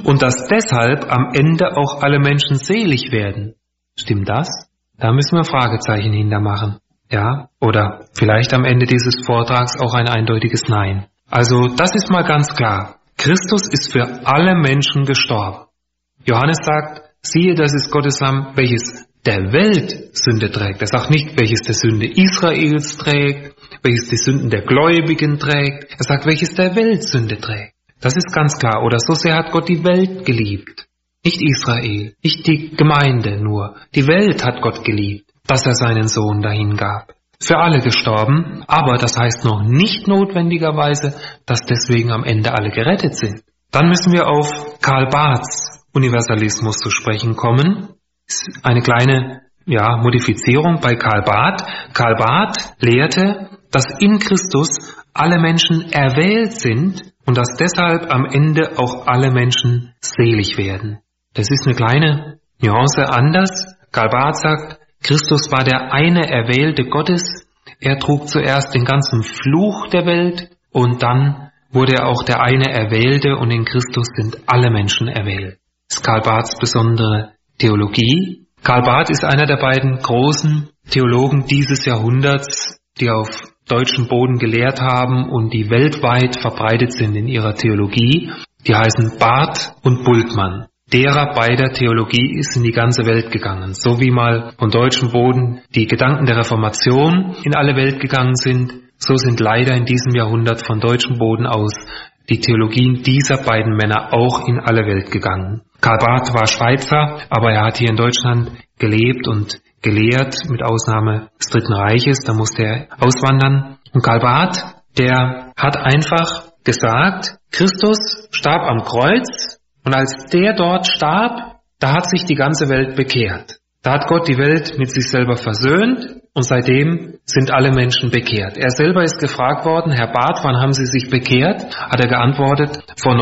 und dass deshalb am Ende auch alle Menschen selig werden. Stimmt das? Da müssen wir Fragezeichen hintermachen. Ja? Oder vielleicht am Ende dieses Vortrags auch ein eindeutiges Nein. Also das ist mal ganz klar. Christus ist für alle Menschen gestorben. Johannes sagt, siehe, das ist Gottes Lamm, welches der Welt Sünde trägt. Er sagt nicht, welches der Sünde Israels trägt, welches die Sünden der Gläubigen trägt. Er sagt, welches der Welt Sünde trägt. Das ist ganz klar. Oder so sehr hat Gott die Welt geliebt. Nicht Israel, nicht die Gemeinde nur. Die Welt hat Gott geliebt, dass er seinen Sohn dahin gab. Für alle gestorben, aber das heißt noch nicht notwendigerweise, dass deswegen am Ende alle gerettet sind. Dann müssen wir auf Karl Barths Universalismus zu sprechen kommen. Eine kleine Modifizierung bei Karl Barth. Karl Barth lehrte, dass in Christus alle Menschen erwählt sind und dass deshalb am Ende auch alle Menschen selig werden. Das ist eine kleine Nuance anders. Karl Barth sagt, Christus war der eine Erwählte Gottes. Er trug zuerst den ganzen Fluch der Welt und dann wurde er auch der eine Erwählte und in Christus sind alle Menschen erwählt. Das ist Karl Barths besondere Theologie. Karl Barth ist einer der beiden großen Theologen dieses Jahrhunderts, die auf deutschem Boden gelehrt haben und die weltweit verbreitet sind in ihrer Theologie. Die heißen Barth und Bultmann. Derer beider Theologie ist in die ganze Welt gegangen. So wie mal von deutschem Boden die Gedanken der Reformation in alle Welt gegangen sind, so sind leider in diesem Jahrhundert von deutschem Boden aus die Theologien dieser beiden Männer auch in alle Welt gegangen. Karl Barth war Schweizer, aber er hat hier in Deutschland gelebt und gelehrt, mit Ausnahme des Dritten Reiches, da musste er auswandern. Und Karl Barth, der hat einfach gesagt, Christus starb am Kreuz und als der dort starb, da hat sich die ganze Welt bekehrt. Da hat Gott die Welt mit sich selber versöhnt und seitdem sind alle Menschen bekehrt. Er selber ist gefragt worden, Herr Barth, wann haben Sie sich bekehrt? Hat er geantwortet, vor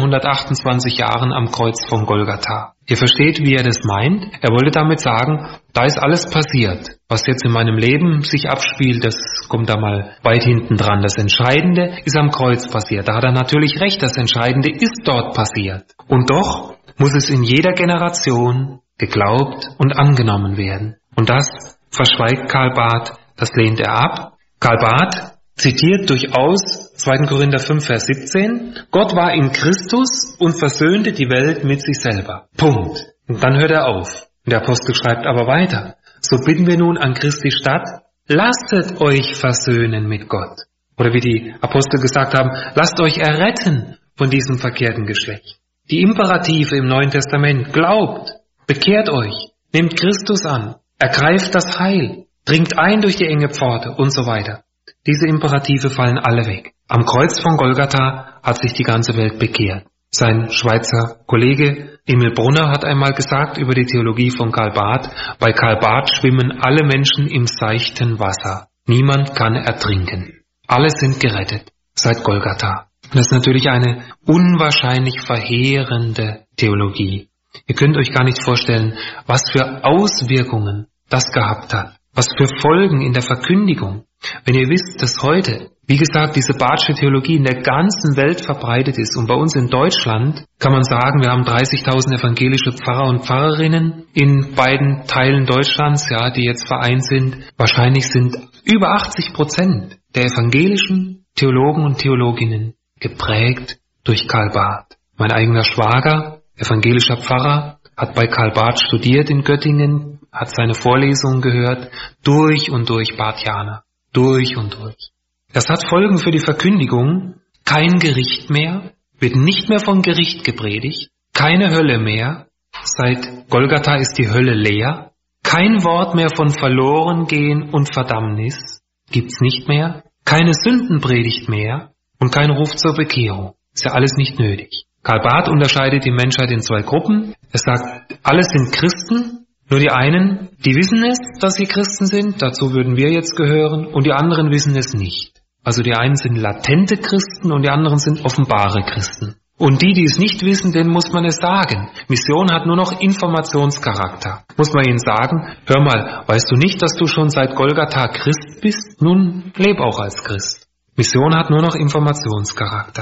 1928 Jahren am Kreuz von Golgatha. Ihr versteht, wie er das meint? Er wollte damit sagen, da ist alles passiert. Was jetzt in meinem Leben sich abspielt, das kommt da mal weit hinten dran. Das Entscheidende ist am Kreuz passiert. Da hat er natürlich recht, das Entscheidende ist dort passiert. Und doch muss es in jeder Generation geglaubt und angenommen werden. Und das verschweigt Karl Barth, das lehnt er ab. Karl Barth zitiert durchaus 2. Korinther 5, Vers 17, Gott war in Christus und versöhnte die Welt mit sich selber. Punkt. Und dann hört er auf. Und der Apostel schreibt aber weiter, so bitten wir nun an Christi statt, lasset euch versöhnen mit Gott. Oder wie die Apostel gesagt haben, lasst euch erretten von diesem verkehrten Geschlecht. Die Imperative im Neuen Testament, glaubt, bekehrt euch, nehmt Christus an, ergreift das Heil, dringt ein durch die enge Pforte und so weiter. Diese Imperative fallen alle weg. Am Kreuz von Golgatha hat sich die ganze Welt bekehrt. Sein Schweizer Kollege Emil Brunner hat einmal gesagt über die Theologie von Karl Barth, bei Karl Barth schwimmen alle Menschen im seichten Wasser. Niemand kann ertrinken. Alle sind gerettet seit Golgatha. Das ist natürlich eine unwahrscheinlich verheerende Theologie. Ihr könnt euch gar nicht vorstellen, was für Auswirkungen das gehabt hat, was für Folgen in der Verkündigung. Wenn ihr wisst, dass heute, wie gesagt, diese Barthsche Theologie in der ganzen Welt verbreitet ist und bei uns in Deutschland kann man sagen, wir haben 30.000 evangelische Pfarrer und Pfarrerinnen in beiden Teilen Deutschlands, die jetzt vereint sind. Wahrscheinlich sind über 80% der evangelischen Theologen und Theologinnen geprägt durch Karl Barth. Mein eigener Schwager, evangelischer Pfarrer, hat bei Karl Barth studiert in Göttingen, hat seine Vorlesungen gehört, durch und durch Barthianer, durch und durch. Das hat Folgen für die Verkündigung, kein Gericht mehr, wird nicht mehr von Gericht gepredigt, keine Hölle mehr, seit Golgatha ist die Hölle leer, kein Wort mehr von Verlorengehen und Verdammnis, gibt's nicht mehr, keine Sündenpredigt mehr und kein Ruf zur Bekehrung, ist ja alles nicht nötig. Karl Barth unterscheidet die Menschheit in 2 Gruppen. Er sagt, alle sind Christen, nur die einen, die wissen es, dass sie Christen sind, dazu würden wir jetzt gehören, und die anderen wissen es nicht. Also die einen sind latente Christen und die anderen sind offenbare Christen. Und die es nicht wissen, denen muss man es sagen. Mission hat nur noch Informationscharakter. Muss man ihnen sagen, hör mal, weißt du nicht, dass du schon seit Golgatha Christ bist? Nun, leb auch als Christ. Mission hat nur noch Informationscharakter.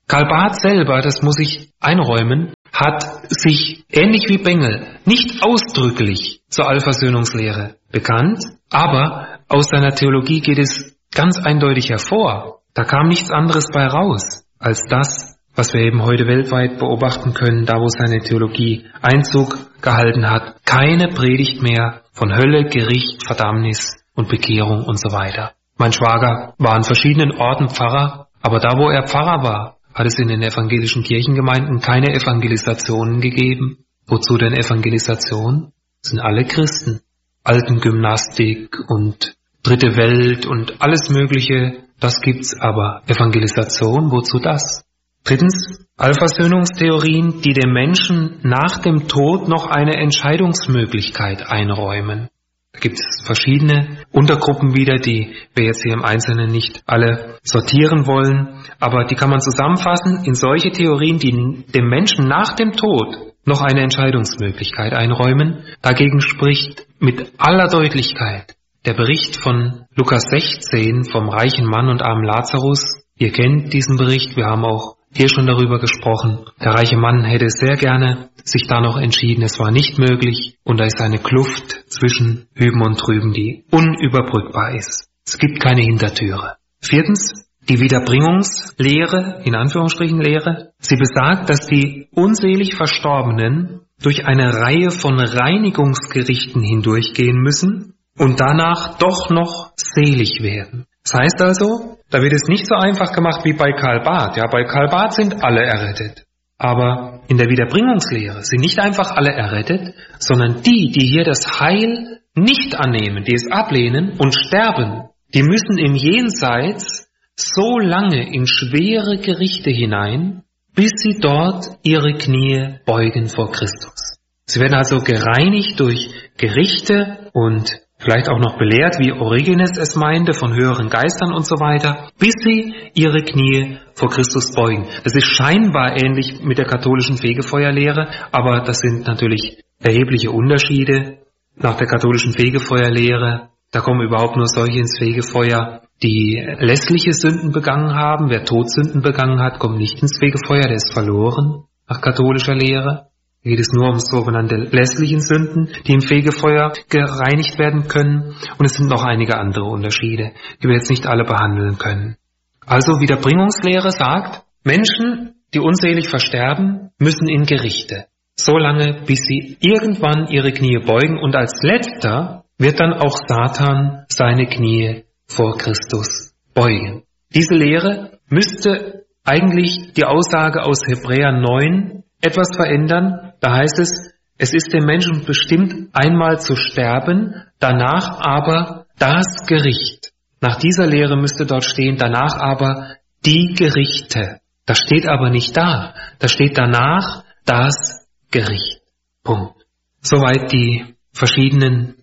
Karl Barth selber, das muss ich einräumen, hat sich ähnlich wie Bengel nicht ausdrücklich zur Allversöhnungslehre bekannt, aber aus seiner Theologie geht es ganz eindeutig hervor. Da kam nichts anderes bei raus als das, was wir eben heute weltweit beobachten können, da wo seine Theologie Einzug gehalten hat. Keine Predigt mehr von Hölle, Gericht, Verdammnis und Bekehrung und so weiter. Mein Schwager war an verschiedenen Orten Pfarrer, aber da wo er Pfarrer war, hat es in den evangelischen Kirchengemeinden keine Evangelisationen gegeben. Wozu denn Evangelisation? Das sind alle Christen. Altengymnastik und Dritte Welt und alles Mögliche, das gibt's, aber Evangelisation, wozu das? Drittens, Allversöhnungstheorien, die dem Menschen nach dem Tod noch eine Entscheidungsmöglichkeit einräumen. Da gibt es verschiedene Untergruppen wieder, die wir jetzt hier im Einzelnen nicht alle sortieren wollen, aber die kann man zusammenfassen in solche Theorien, die dem Menschen nach dem Tod noch eine Entscheidungsmöglichkeit einräumen. Dagegen spricht mit aller Deutlichkeit der Bericht von Lukas 16 vom reichen Mann und armen Lazarus. Ihr kennt diesen Bericht, wir haben auch hier schon darüber gesprochen. Der reiche Mann hätte sehr gerne sich da noch entschieden, es war nicht möglich und da ist eine Kluft zwischen Hüben und Drüben, die unüberbrückbar ist. Es gibt keine Hintertüre. Viertens, die Wiederbringungslehre, in Anführungsstrichen Lehre, sie besagt, dass die unselig Verstorbenen durch eine Reihe von Reinigungsgerichten hindurchgehen müssen und danach doch noch selig werden. Das heißt also, da wird es nicht so einfach gemacht wie bei Karl Barth. Ja, bei Karl Barth sind alle errettet. Aber in der Wiederbringungslehre sind nicht einfach alle errettet, sondern die hier das Heil nicht annehmen, die es ablehnen und sterben, die müssen im Jenseits so lange in schwere Gerichte hinein, bis sie dort ihre Knie beugen vor Christus. Sie werden also gereinigt durch Gerichte und vielleicht auch noch belehrt, wie Origenes es meinte, von höheren Geistern und so weiter, bis sie ihre Knie vor Christus beugen. Das ist scheinbar ähnlich mit der katholischen Fegefeuerlehre, aber das sind natürlich erhebliche Unterschiede. Nach der katholischen Fegefeuerlehre, da kommen überhaupt nur solche ins Fegefeuer, die lässliche Sünden begangen haben. Wer Todsünden begangen hat, kommt nicht ins Fegefeuer, der ist verloren nach katholischer Lehre. Da geht es nur um sogenannte lässlichen Sünden, die im Fegefeuer gereinigt werden können. Und es sind noch einige andere Unterschiede, die wir jetzt nicht alle behandeln können. Also Wiederbringungslehre sagt, Menschen, die unselig versterben, müssen in Gerichte. So lange, bis sie irgendwann ihre Knie beugen. Und als letzter wird dann auch Satan seine Knie vor Christus beugen. Diese Lehre müsste eigentlich die Aussage aus Hebräer 9 etwas verändern. Da heißt es, es ist dem Menschen bestimmt, einmal zu sterben, danach aber das Gericht. Nach dieser Lehre müsste dort stehen, danach aber die Gerichte. Das steht aber nicht da. Da steht danach das Gericht. Punkt. Soweit die verschiedenen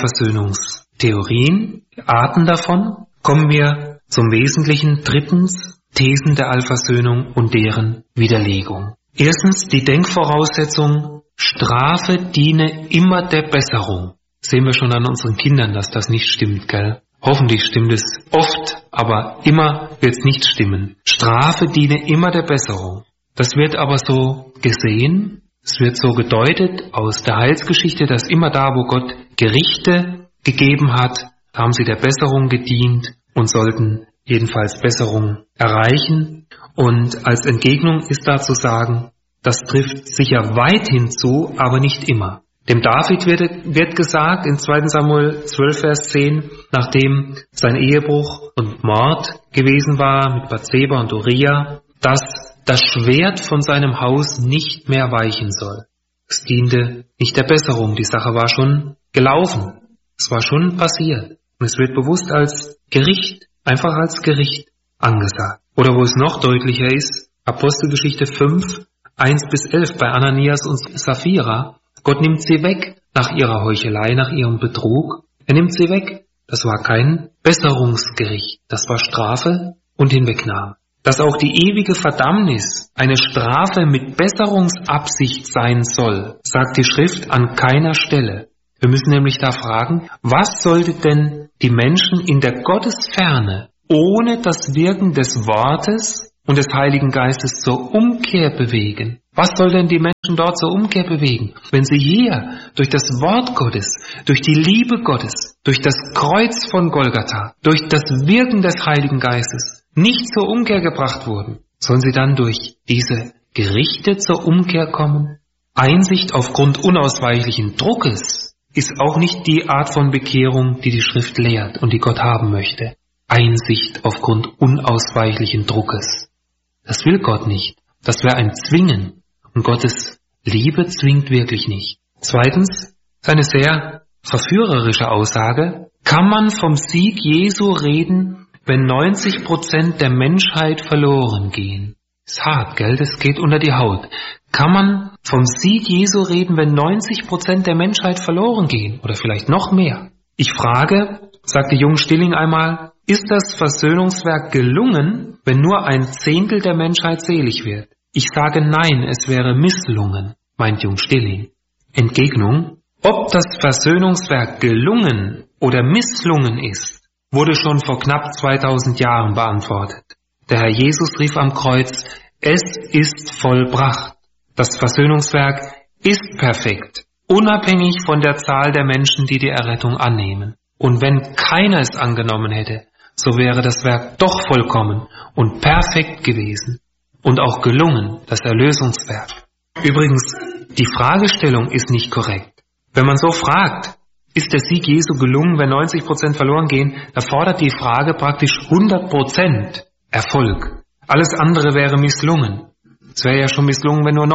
Allversöhnungstheorien, Arten davon. Kommen wir zum Wesentlichen. Drittens, Thesen der Allversöhnung und deren Widerlegung. Erstens, die Denkvoraussetzung, Strafe diene immer der Besserung. Sehen wir schon an unseren Kindern, dass das nicht stimmt, gell? Hoffentlich stimmt es oft, aber immer wird es nicht stimmen. Strafe diene immer der Besserung. Das wird aber so gesehen, es wird so gedeutet aus der Heilsgeschichte, dass immer da, wo Gott Gerichte gegeben hat, haben sie der Besserung gedient und sollten jedenfalls Besserung erreichen. Und als Entgegnung ist da zu sagen, das trifft sicher weithin zu, aber nicht immer. Dem David wird gesagt in 2. Samuel 12, Vers 10, nachdem sein Ehebruch und Mord gewesen war mit Bathseba und Uriah, dass das Schwert von seinem Haus nicht mehr weichen soll. Es diente nicht der Besserung, die Sache war schon gelaufen. Es war schon passiert. Und es wird bewusst als Gericht, einfach als Gericht angesagt. Oder wo es noch deutlicher ist, Apostelgeschichte 5, 1-11 bei Ananias und Sapphira. Gott nimmt sie weg nach ihrer Heuchelei, nach ihrem Betrug. Er nimmt sie weg. Das war kein Besserungsgericht. Das war Strafe und Hinwegnahme. Dass auch die ewige Verdammnis eine Strafe mit Besserungsabsicht sein soll, sagt die Schrift an keiner Stelle. Wir müssen nämlich da fragen, was sollte denn die Menschen in der Gottesferne ohne das Wirken des Wortes und des Heiligen Geistes zur Umkehr bewegen. Was soll denn die Menschen dort zur Umkehr bewegen, wenn sie hier durch das Wort Gottes, durch die Liebe Gottes, durch das Kreuz von Golgatha, durch das Wirken des Heiligen Geistes nicht zur Umkehr gebracht wurden? Sollen sie dann durch diese Gerichte zur Umkehr kommen? Einsicht aufgrund unausweichlichen Druckes ist auch nicht die Art von Bekehrung, die die Schrift lehrt und die Gott haben möchte. Einsicht aufgrund unausweichlichen Druckes. Das will Gott nicht. Das wäre ein Zwingen. Und Gottes Liebe zwingt wirklich nicht. Zweitens, eine sehr verführerische Aussage. Kann man vom Sieg Jesu reden, wenn 90% der Menschheit verloren gehen? Ist hart, gell? Das geht unter die Haut. Kann man vom Sieg Jesu reden, wenn 90% der Menschheit verloren gehen? Oder vielleicht noch mehr? Ich frage, sagte Jung Stilling einmal, ist das Versöhnungswerk gelungen, wenn nur 1/10 der Menschheit selig wird? Ich sage nein, es wäre misslungen, meint Jung Stilling. Entgegnung, ob das Versöhnungswerk gelungen oder misslungen ist, wurde schon vor knapp 2000 Jahren beantwortet. Der Herr Jesus rief am Kreuz, es ist vollbracht. Das Versöhnungswerk ist perfekt, unabhängig von der Zahl der Menschen, die die Errettung annehmen. Und wenn keiner es angenommen hätte, so wäre das Werk doch vollkommen und perfekt gewesen und auch gelungen, das Erlösungswerk. Übrigens, die Fragestellung ist nicht korrekt. Wenn man so fragt, ist der Sieg Jesu gelungen, wenn 90% verloren gehen, da fordert die Frage praktisch 100% Erfolg. Alles andere wäre misslungen. Es wäre ja schon misslungen, wenn nur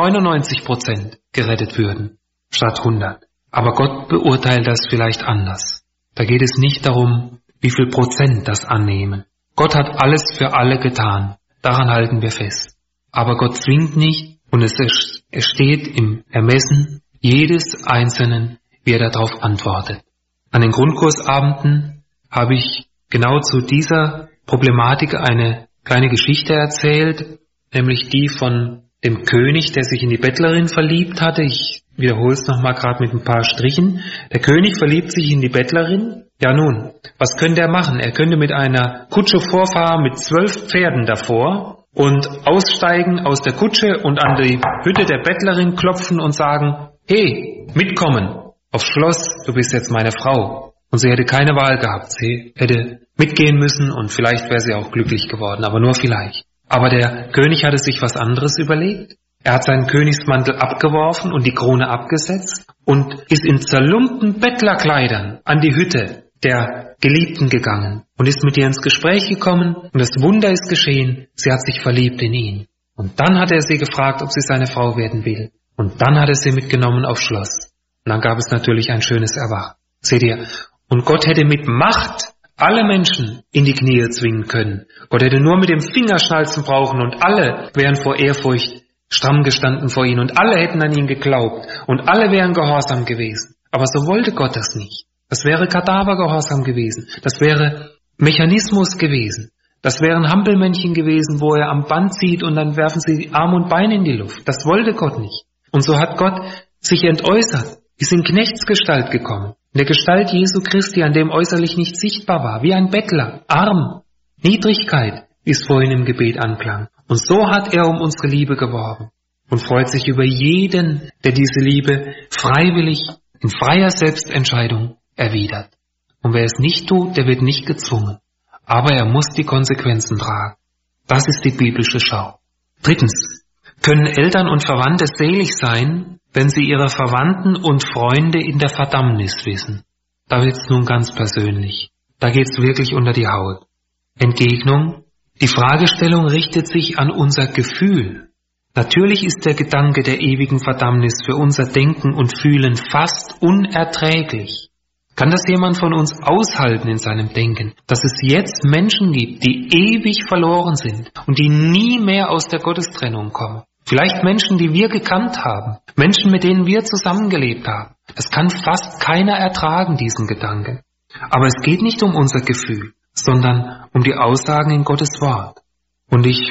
99% gerettet würden, statt 100. Aber Gott beurteilt das vielleicht anders. Da geht es nicht darum, wie viel Prozent das annehmen. Gott hat alles für alle getan. Daran halten wir fest. Aber Gott zwingt nicht und es steht im Ermessen jedes Einzelnen, wie er darauf antwortet. An den Grundkursabenden habe ich genau zu dieser Problematik eine kleine Geschichte erzählt, nämlich die von dem König, der sich in die Bettlerin verliebt hatte. Ich wiederhole es nochmal gerade mit ein paar Strichen. Der König verliebt sich in die Bettlerin. Ja nun, was könnte er machen? Er könnte mit einer Kutsche vorfahren mit 12 Pferden davor und aussteigen aus der Kutsche und an die Hütte der Bettlerin klopfen und sagen, hey, mitkommen aufs Schloss, du bist jetzt meine Frau. Und sie hätte keine Wahl gehabt. Sie hätte mitgehen müssen und vielleicht wäre sie auch glücklich geworden, aber nur vielleicht. Aber der König hatte sich was anderes überlegt. Er hat seinen Königsmantel abgeworfen und die Krone abgesetzt und ist in zerlumpten Bettlerkleidern an die Hütte der Geliebten gegangen und ist mit ihr ins Gespräch gekommen und das Wunder ist geschehen, sie hat sich verliebt in ihn. Und dann hat er sie gefragt, ob sie seine Frau werden will. Und dann hat er sie mitgenommen aufs Schloss. Und dann gab es natürlich ein schönes Erwachen. Seht ihr? Und Gott hätte mit Macht alle Menschen in die Knie zwingen können. Gott hätte nur mit dem Fingerschnalzen brauchen und alle wären vor Ehrfurcht stramm gestanden vor ihm und alle hätten an ihn geglaubt und alle wären gehorsam gewesen. Aber so wollte Gott das nicht. Das wäre Kadavergehorsam gewesen. Das wäre Mechanismus gewesen. Das wären Hampelmännchen gewesen, wo er am Band zieht und dann werfen sie Arm und Bein in die Luft. Das wollte Gott nicht. Und so hat Gott sich entäußert, ist in Knechtsgestalt gekommen. In der Gestalt Jesu Christi, an dem äußerlich nicht sichtbar war, wie ein Bettler, arm. Niedrigkeit, wie es vorhin im Gebet anklang. Und so hat er um unsere Liebe geworben und freut sich über jeden, der diese Liebe freiwillig, in freier Selbstentscheidung erwidert. Und wer es nicht tut, der wird nicht gezwungen. Aber er muss die Konsequenzen tragen. Das ist die biblische Schau. Drittens, können Eltern und Verwandte selig sein, wenn sie ihre Verwandten und Freunde in der Verdammnis wissen? Da wird's nun ganz persönlich. Da geht's wirklich unter die Haut. Entgegnung, die Fragestellung richtet sich an unser Gefühl. Natürlich ist der Gedanke der ewigen Verdammnis für unser Denken und Fühlen fast unerträglich. Kann das jemand von uns aushalten in seinem Denken, dass es jetzt Menschen gibt, die ewig verloren sind und die nie mehr aus der Gottestrennung kommen? Vielleicht Menschen, die wir gekannt haben, Menschen, mit denen wir zusammengelebt haben. Das kann fast keiner ertragen, diesen Gedanken. Aber es geht nicht um unser Gefühl, sondern um die Aussagen in Gottes Wort. Und ich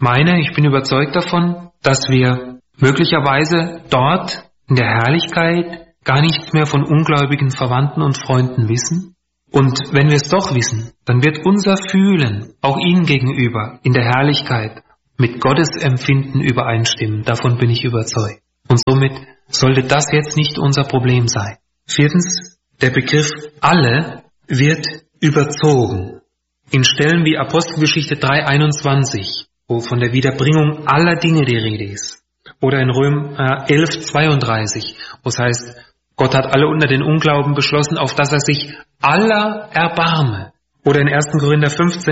bin überzeugt davon, dass wir möglicherweise dort in der Herrlichkeit gar nichts mehr von ungläubigen Verwandten und Freunden wissen. Und wenn wir es doch wissen, dann wird unser Fühlen auch ihnen gegenüber in der Herrlichkeit mit Gottes Empfinden übereinstimmen. Davon bin ich überzeugt. Und somit sollte das jetzt nicht unser Problem sein. 4. Der Begriff alle wird überzogen. In Stellen wie Apostelgeschichte 3,21, wo von der Wiederbringung aller Dinge die Rede ist. Oder in Römer 11,32, wo es heißt, Gott hat alle unter den Unglauben beschlossen, auf dass er sich aller erbarme. Oder in 1. Korinther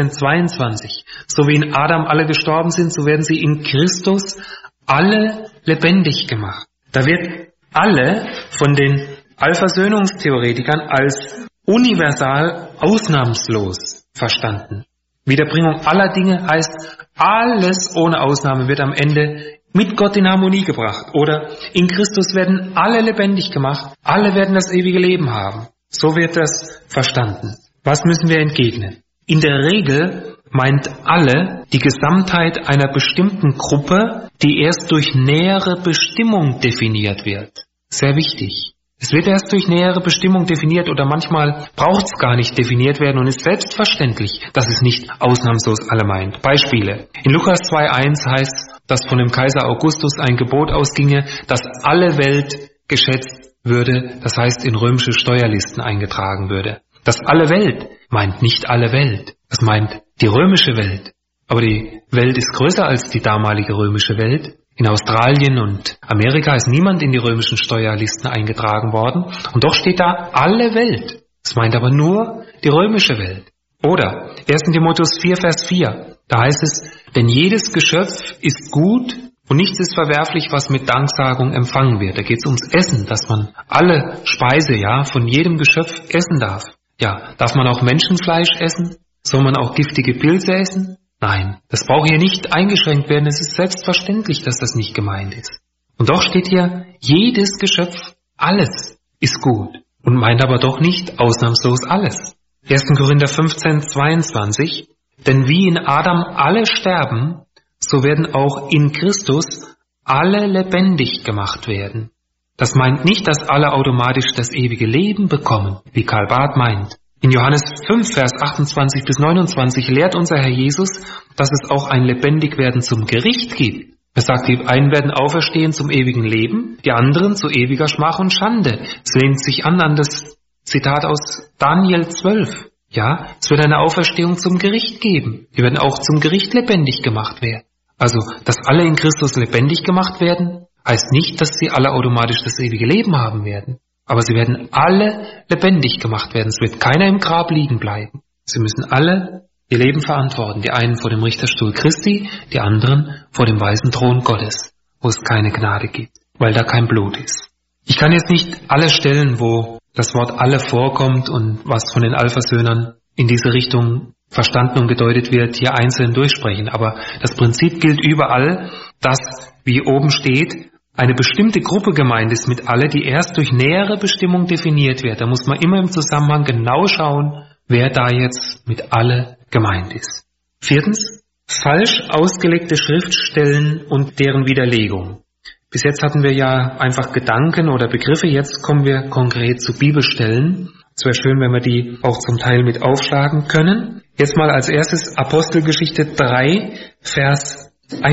15,22, so wie in Adam alle gestorben sind, so werden sie in Christus alle lebendig gemacht. Da wird alle von den Allversöhnungstheoretikern als universal ausnahmslos verstanden. Wiederbringung aller Dinge heißt, alles ohne Ausnahme wird am Ende mit Gott in Harmonie gebracht. Oder in Christus werden alle lebendig gemacht, alle werden das ewige Leben haben. So wird das verstanden. Was müssen wir entgegnen? In der Regel meint alle die Gesamtheit einer bestimmten Gruppe, die erst durch nähere Bestimmung definiert wird. Sehr wichtig. Es wird erst durch nähere Bestimmung definiert oder manchmal braucht es gar nicht definiert werden und ist selbstverständlich, dass es nicht ausnahmslos alle meint. Beispiele. In Lukas 2,1 heißt, dass von dem Kaiser Augustus ein Gebot ausginge, dass alle Welt geschätzt würde, das heißt in römische Steuerlisten eingetragen würde. Das alle Welt meint nicht alle Welt, das meint die römische Welt. Aber die Welt ist größer als die damalige römische Welt. In Australien und Amerika ist niemand in die römischen Steuerlisten eingetragen worden. Und doch steht da alle Welt. Das meint aber nur die römische Welt. Oder 1. Timotheus 4, Vers 4. Da heißt es, denn jedes Geschöpf ist gut und nichts ist verwerflich, was mit Danksagung empfangen wird. Da geht es ums Essen, dass man alle Speise, von jedem Geschöpf essen darf. Ja, darf man auch Menschenfleisch essen? Soll man auch giftige Pilze essen? Nein, das braucht hier nicht eingeschränkt werden. Es ist selbstverständlich, dass das nicht gemeint ist. Und doch steht hier, jedes Geschöpf, alles ist gut und meint aber doch nicht ausnahmslos alles. 1. Korinther 15, 22, denn wie in Adam alle sterben, so werden auch in Christus alle lebendig gemacht werden. Das meint nicht, dass alle automatisch das ewige Leben bekommen, wie Karl Barth meint. In Johannes 5, Vers 28 bis 29 lehrt unser Herr Jesus, dass es auch ein Lebendigwerden zum Gericht gibt. Er sagt, die einen werden auferstehen zum ewigen Leben, die anderen zu ewiger Schmach und Schande. Es lehnt sich an das Zitat aus Daniel 12. Ja, es wird eine Auferstehung zum Gericht geben. Die werden auch zum Gericht lebendig gemacht werden. Also, dass alle in Christus lebendig gemacht werden, heißt nicht, dass sie alle automatisch das ewige Leben haben werden. Aber sie werden alle lebendig gemacht werden. Es wird keiner im Grab liegen bleiben. Sie müssen alle ihr Leben verantworten. Die einen vor dem Richterstuhl Christi, die anderen vor dem weißen Thron Gottes, wo es keine Gnade gibt, weil da kein Blut ist. Ich kann jetzt nicht alle Stellen, wo das Wort alle vorkommt und was von den Allversöhnern in diese Richtung verstanden und gedeutet wird, hier einzeln durchsprechen. Aber das Prinzip gilt überall, dass, wie oben steht, eine bestimmte Gruppe gemeint ist mit alle, die erst durch nähere Bestimmung definiert wird. Da muss man immer im Zusammenhang genau schauen, wer da jetzt mit alle gemeint ist. 4. Falsch ausgelegte Schriftstellen und deren Widerlegung. Bis jetzt hatten wir ja einfach Gedanken oder Begriffe, jetzt kommen wir konkret zu Bibelstellen. Es wäre schön, wenn wir die auch zum Teil mit aufschlagen können. Jetzt mal als erstes Apostelgeschichte 3, Vers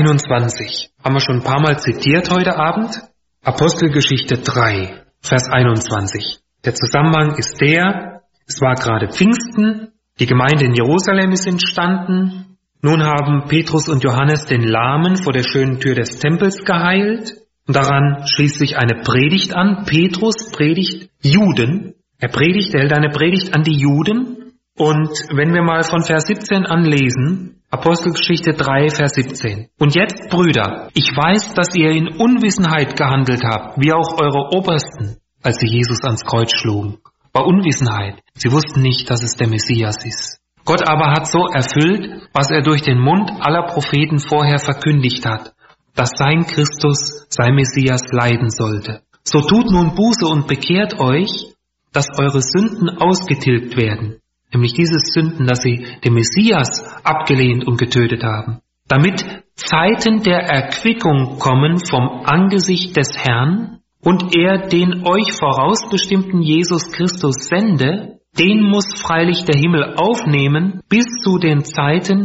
21. Haben wir schon ein paar Mal zitiert heute Abend. Apostelgeschichte 3, Vers 21. Der Zusammenhang ist es war gerade Pfingsten, die Gemeinde in Jerusalem ist entstanden. Nun haben Petrus und Johannes den Lahmen vor der schönen Tür des Tempels geheilt. Und daran schließt sich eine Predigt an. Petrus predigt Juden. Er hält eine Predigt an die Juden. Und wenn wir mal von Vers 17 anlesen, Apostelgeschichte 3, Vers 17. Und jetzt, Brüder, ich weiß, dass ihr in Unwissenheit gehandelt habt, wie auch eure Obersten, als sie Jesus ans Kreuz schlugen. War Unwissenheit. Sie wussten nicht, dass es der Messias ist. Gott aber hat so erfüllt, was er durch den Mund aller Propheten vorher verkündigt hat, dass sein Christus, sein Messias leiden sollte. So tut nun Buße und bekehrt euch, dass eure Sünden ausgetilgt werden. Nämlich diese Sünden, dass sie den Messias abgelehnt und getötet haben, damit Zeiten der Erquickung kommen vom Angesicht des Herrn und er den euch vorausbestimmten Jesus Christus sende, den muss freilich der Himmel aufnehmen bis zu den Zeiten,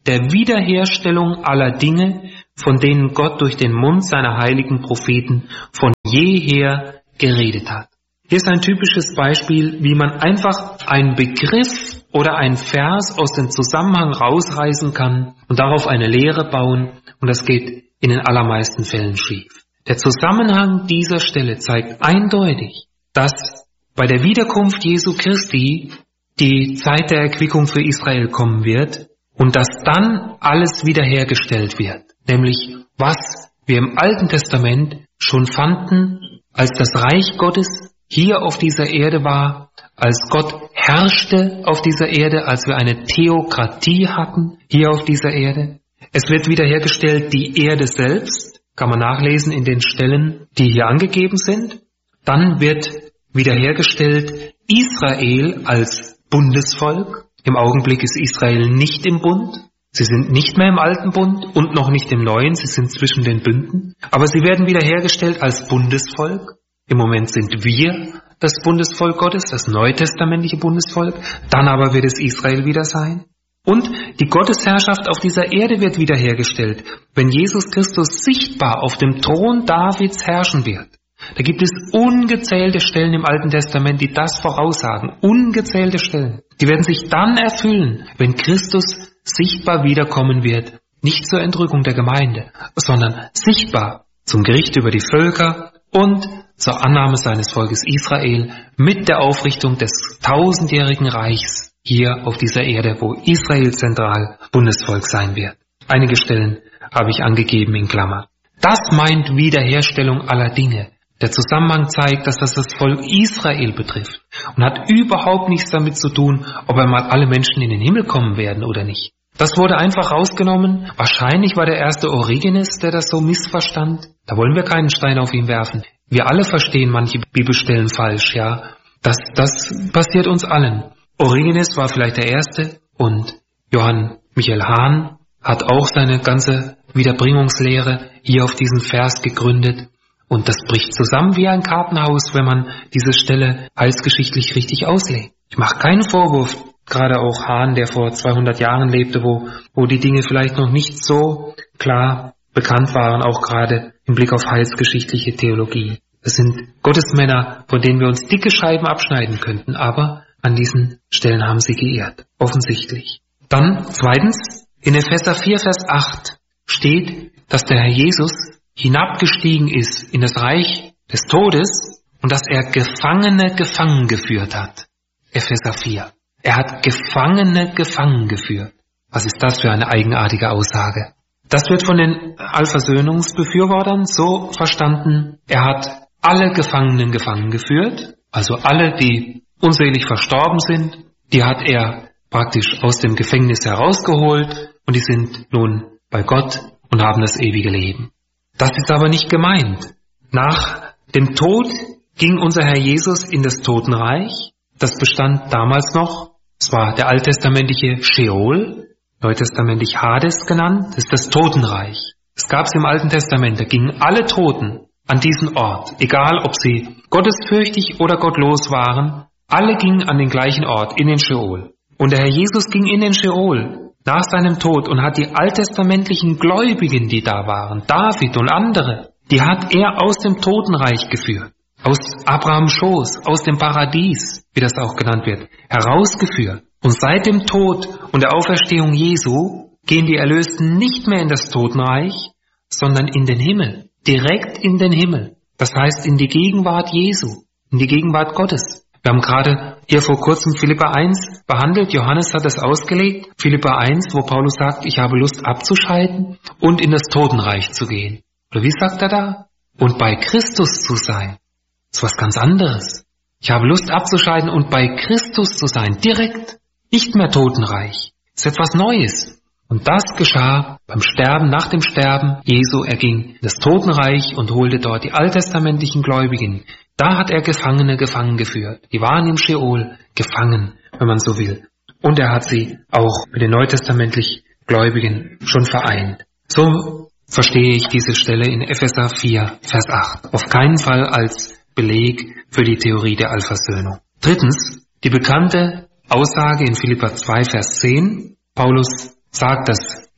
der Wiederherstellung aller Dinge, von denen Gott durch den Mund seiner heiligen Propheten von jeher geredet hat. Hier ist ein typisches Beispiel, wie man einfach einen Begriff oder einen Vers aus dem Zusammenhang rausreißen kann und darauf eine Lehre bauen, und das geht in den allermeisten Fällen schief. Der Zusammenhang dieser Stelle zeigt eindeutig, dass bei der Wiederkunft Jesu Christi die Zeit der Erquickung für Israel kommen wird und dass dann alles wiederhergestellt wird. Nämlich, was wir im Alten Testament schon fanden, als das Reich Gottes hier auf dieser Erde war, als Gott herrschte auf dieser Erde, als wir eine Theokratie hatten hier auf dieser Erde. Es wird wiederhergestellt die Erde selbst, kann man nachlesen in den Stellen, die hier angegeben sind. Dann wird wiederhergestellt Israel als Bundesvolk. Im Augenblick ist Israel nicht im Bund. Sie sind nicht mehr im alten Bund und noch nicht im neuen. Sie sind zwischen den Bünden. Aber sie werden wiederhergestellt als Bundesvolk. Im Moment sind wir das Bundesvolk Gottes, das neutestamentliche Bundesvolk. Dann aber wird es Israel wieder sein. Und die Gottesherrschaft auf dieser Erde wird wiederhergestellt, wenn Jesus Christus sichtbar auf dem Thron Davids herrschen wird. Da gibt es ungezählte Stellen im Alten Testament, die das voraussagen. Ungezählte Stellen. Die werden sich dann erfüllen, wenn Christus sichtbar wiederkommen wird. Nicht zur Entrückung der Gemeinde, sondern sichtbar zum Gericht über die Völker und zur Annahme seines Volkes Israel mit der Aufrichtung des 1000-jährigen Reichs hier auf dieser Erde, wo Israel zentral Bundesvolk sein wird. Einige Stellen habe ich angegeben in Klammer. Das meint Wiederherstellung aller Dinge. Der Zusammenhang zeigt, dass das das Volk Israel betrifft und hat überhaupt nichts damit zu tun, ob einmal alle Menschen in den Himmel kommen werden oder nicht. Das wurde einfach rausgenommen. Wahrscheinlich war der erste Origenes, der das so missverstand. Da wollen wir keinen Stein auf ihn werfen. Wir alle verstehen manche Bibelstellen falsch, ja. Das passiert uns allen. Origenes war vielleicht der Erste und Johann Michael Hahn hat auch seine ganze Wiederbringungslehre hier auf diesen Vers gegründet. Und das bricht zusammen wie ein Kartenhaus, wenn man diese Stelle heilsgeschichtlich richtig auslegt. Ich mache keinen Vorwurf, gerade auch Hahn, der vor 200 Jahren lebte, wo die Dinge vielleicht noch nicht so klar bekannt waren, auch gerade im Blick auf heilsgeschichtliche Theologie. Es sind Gottesmänner, von denen wir uns dicke Scheiben abschneiden könnten, aber an diesen Stellen haben sie geirrt, offensichtlich. Dann zweitens, in Epheser 4, Vers 8 steht, dass der Herr Jesus hinabgestiegen ist in das Reich des Todes und dass er Gefangene gefangen geführt hat. Epheser 4. Er hat Gefangene gefangen geführt. Was ist das für eine eigenartige Aussage? Das wird von den Allversöhnungsbefürwortern so verstanden, er hat alle Gefangenen gefangen geführt, also alle, die unselig verstorben sind, die hat er praktisch aus dem Gefängnis herausgeholt und die sind nun bei Gott und haben das ewige Leben. Das ist aber nicht gemeint. Nach dem Tod ging unser Herr Jesus in das Totenreich. Das bestand damals noch. Es war der alttestamentliche Scheol, neutestamentlich Hades genannt. Das ist das Totenreich. Es gab es im Alten Testament. Da gingen alle Toten an diesen Ort. Egal, ob sie gottesfürchtig oder gottlos waren. Alle gingen an den gleichen Ort, in den Scheol. Und der Herr Jesus ging in den Scheol nach seinem Tod und hat die alttestamentlichen Gläubigen, die da waren, David und andere, die hat er aus dem Totenreich geführt, aus Abrahams Schoß, aus dem Paradies, wie das auch genannt wird, herausgeführt. Und seit dem Tod und der Auferstehung Jesu gehen die Erlösten nicht mehr in das Totenreich, sondern in den Himmel, direkt in den Himmel. Das heißt in die Gegenwart Jesu, in die Gegenwart Gottes. Wir haben gerade hier vor kurzem Philipper 1 behandelt. Johannes hat das ausgelegt. Philipper 1, wo Paulus sagt, ich habe Lust abzuscheiden und in das Totenreich zu gehen. Oder wie sagt er da? Und bei Christus zu sein. Das ist was ganz anderes. Ich habe Lust abzuscheiden und bei Christus zu sein. Direkt. Nicht mehr Totenreich. Das ist etwas Neues. Und das geschah beim Sterben, nach dem Sterben Jesu. Er ging in das Totenreich und holte dort die alttestamentlichen Gläubigen. Da hat er Gefangene gefangen geführt. Die waren im Scheol gefangen, wenn man so will. Und er hat sie auch mit den neutestamentlich Gläubigen schon vereint. So verstehe ich diese Stelle in Epheser 4, Vers 8. Auf keinen Fall als Beleg für die Theorie der Allversöhnung. Drittens, die bekannte Aussage in Philipper 2, Vers 10. Paulus sagt, dass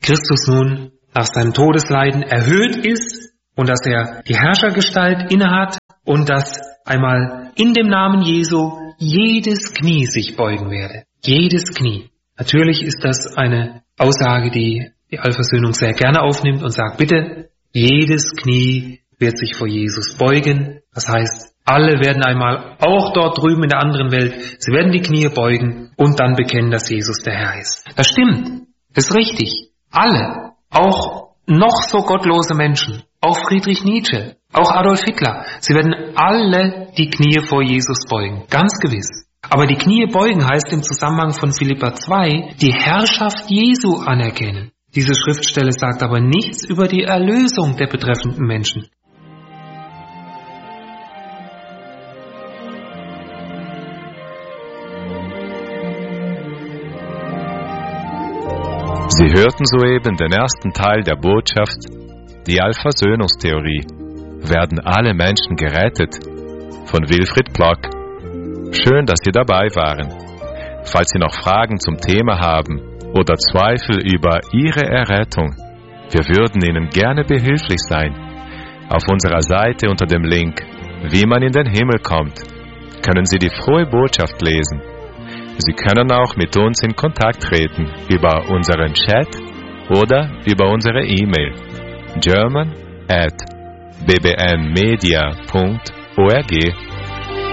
Christus nun nach seinem Todesleiden erhöht ist und dass er die Herrschergestalt innehat und dass einmal in dem Namen Jesu jedes Knie sich beugen werde. Jedes Knie. Natürlich ist das eine Aussage, die die Allversöhnung sehr gerne aufnimmt und sagt, bitte, jedes Knie wird sich vor Jesus beugen. Das heißt, alle werden einmal, auch dort drüben in der anderen Welt, sie werden die Knie beugen und dann bekennen, dass Jesus der Herr ist. Das stimmt, das ist richtig. Alle, auch noch so gottlose Menschen, auch Friedrich Nietzsche, auch Adolf Hitler, sie werden alle die Knie vor Jesus beugen, ganz gewiss. Aber die Knie beugen heißt im Zusammenhang von Philipper 2, die Herrschaft Jesu anerkennen. Diese Schriftstelle sagt aber nichts über die Erlösung der betreffenden Menschen. Sie hörten soeben den ersten Teil der Botschaft, die Allversöhnungstheorie. Werden alle Menschen gerettet? Von Wilfried Plock. Schön, dass Sie dabei waren. Falls Sie noch Fragen zum Thema haben oder Zweifel über Ihre Errettung, wir würden Ihnen gerne behilflich sein. Auf unserer Seite unter dem Link Wie man in den Himmel kommt, können Sie die frohe Botschaft lesen. Sie können auch mit uns in Kontakt treten über unseren Chat oder über unsere E-Mail german@bbnmedia.org.